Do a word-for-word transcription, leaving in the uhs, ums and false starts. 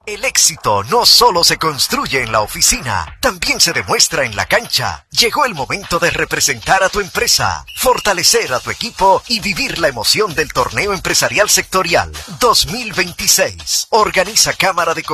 El éxito no solo se construye en la oficina, también se demuestra en la cancha. Llegó el momento de representar a tu empresa, fortalecer a tu equipo y vivir la emoción del Torneo Empresarial Sectorial dos mil veintiséis. Organiza Cámara de